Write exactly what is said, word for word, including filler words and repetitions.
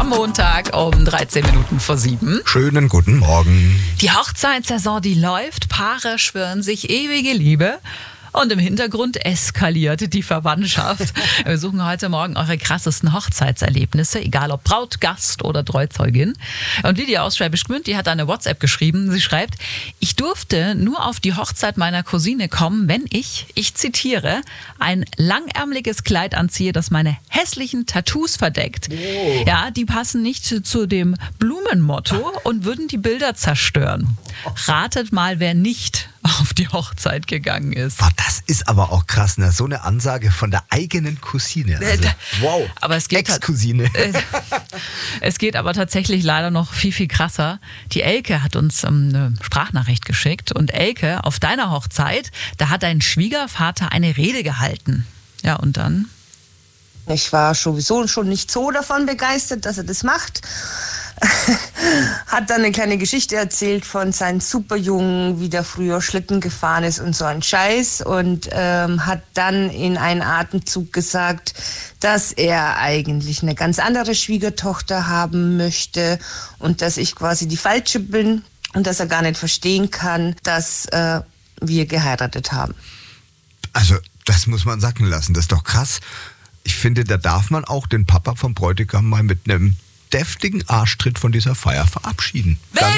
am Montag um dreizehn Minuten vor sieben. Schönen guten Morgen. Die Hochzeitssaison, die läuft. Paare schwören sich ewige Liebe. Und im Hintergrund eskaliert die Verwandtschaft. Wir suchen heute Morgen eure krassesten Hochzeitserlebnisse, egal ob Braut, Gast oder Trauzeugin. Und Lydia aus Schwäbisch Gmünd, die hat eine WhatsApp geschrieben. Sie schreibt, ich durfte nur auf die Hochzeit meiner Cousine kommen, wenn ich, ich zitiere, ein langärmeliges Kleid anziehe, das meine hässlichen Tattoos verdeckt. Oh. Ja, die passen nicht zu dem Blumenmotto und würden die Bilder zerstören. Ratet mal, wer nicht auf die Hochzeit gegangen ist. Boah, das ist aber auch krass, ne? So eine Ansage von der eigenen Cousine. Also, wow, aber es geht Ex-Cousine. Äh, es geht aber tatsächlich leider noch viel, viel krasser. Die Elke hat uns ähm, eine Sprachnachricht geschickt. Und Elke, auf deiner Hochzeit, da hat dein Schwiegervater eine Rede gehalten. Ja, und dann? Ich war sowieso schon nicht so davon begeistert, dass er das macht. Hat dann eine kleine Geschichte erzählt von seinem Superjungen, wie der früher Schlitten gefahren ist und so ein Scheiß. Und ähm, hat dann in einen Atemzug gesagt, dass er eigentlich eine ganz andere Schwiegertochter haben möchte und dass ich quasi die Falsche bin und dass er gar nicht verstehen kann, dass äh, wir geheiratet haben. Also das muss man sacken lassen, das ist doch krass. Ich finde, da darf man auch den Papa vom Bräutigam mal mit einem deftigen Arschtritt von dieser Feier verabschieden. Danke.